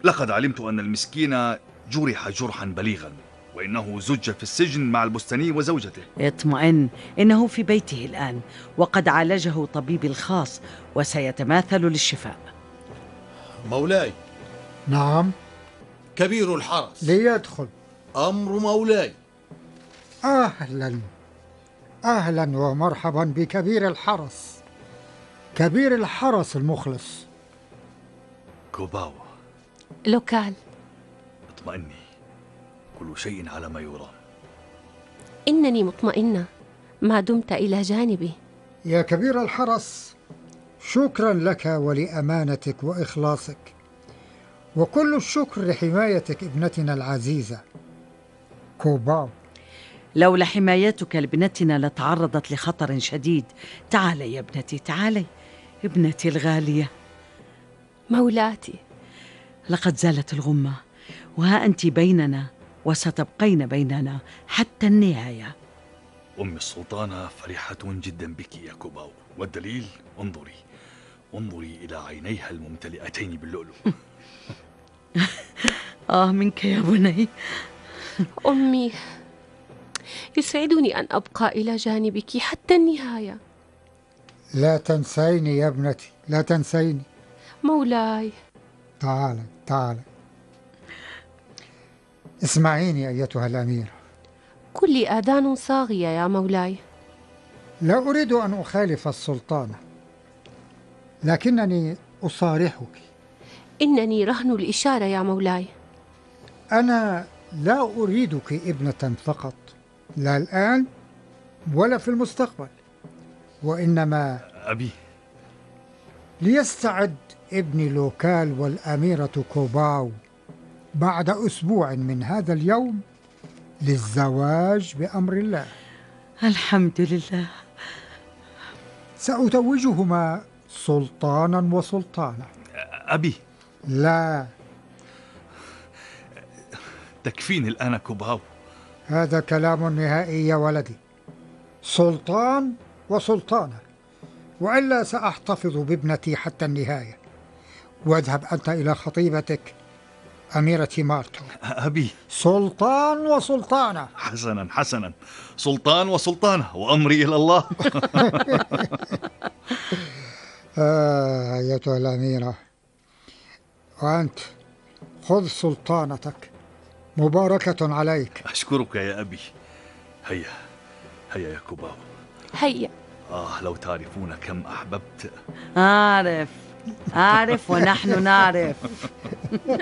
لقد علمت أن المسكين جرح جرحا بليغا، وإنه زج في السجن مع البستاني وزوجته. اطمئن، إنه في بيته الآن، وقد عالجه طبيبي الخاص وسيتماثل للشفاء. مولاي. نعم. كبير الحرس ليدخل. أمر مولاي. أهلا أهلا ومرحبا بكبير الحرس، كبير الحرس المخلص. كوباو، لوكال. اطمئني، كل شيء على ما يرام. إنني مطمئنة ما دمت إلى جانبي. يا كبير الحرس، شكرا لك ولأمانتك وإخلاصك، وكل الشكر لحمايتك ابنتنا العزيزة كوباو. لولا حمايتك لابنتنا لتعرضت لخطر شديد. تعالي يا ابنتي، تعالي ابنتي الغالية. مولاتي، لقد زالت الغمة، وها أنت بيننا وستبقين بيننا حتى النهاية. أم السلطانة فرحة جدا بك يا كوباو، والدليل انظري إلى عينيها الممتلئتين باللؤلؤ. منك يا بني. أمي، يسعدني أن أبقى إلى جانبك حتى النهاية. لا تنسيني يا ابنتي، لا تنسيني. مولاي. تعالي اسمعيني أيتها الأميرة. كل آذان صاغية يا مولاي. لا أريد أن أخالف السلطانة، لكنني أصارحك. إنني رهن الإشارة يا مولاي. أنا لا أريدك ابنة فقط، لا الآن ولا في المستقبل، وإنما أبي، ليستعد ابني لوكال والأميرة كوباو بعد أسبوع من هذا اليوم للزواج بأمر الله. الحمد لله. سأزوجهما سلطانا وسلطانة. أبي، لا، تكفيني الآن كوباو. هذا كلام نهائي يا ولدي، سلطان وسلطانة، وإلا سأحتفظ بابنتي حتى النهاية. واذهب أنت إلى خطيبتك أميرة مارتو. أبي، سلطان وسلطانة. حسنا، سلطان وسلطانة، وأمري إلى الله. أيتها الأميرة، وأنت خذ سلطانتك، مباركة عليك. أشكرك يا أبي. هيا يا كوباو. هيا. لو تعرفون كم أحببت. أعرف ونحن نعرف.